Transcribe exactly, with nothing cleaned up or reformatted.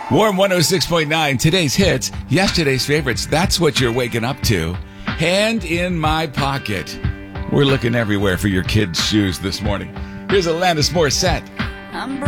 Warm one oh six point nine, today's hits, yesterday's favorites. That's what you're waking up to. Hand in my pocket. We're looking everywhere for your kids' shoes this morning. Here's Alanis Morissette.